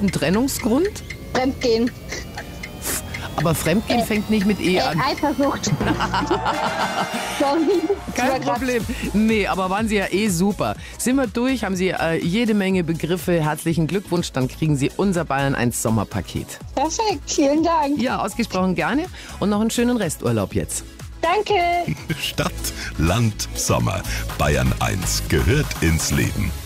ein Trennungsgrund? Fremdgehen. Aber Fremdgehen fängt nicht mit E an. Eifersucht. Sorry. Kein Problem. Nee, aber waren Sie ja super. Sind wir durch, haben Sie jede Menge Begriffe. Herzlichen Glückwunsch, dann kriegen Sie unser Bayern 1 Sommerpaket. Perfekt, vielen Dank. Ja, ausgesprochen gerne und noch einen schönen Resturlaub jetzt. Danke. Stadt, Land, Sommer. Bayern 1 gehört ins Leben.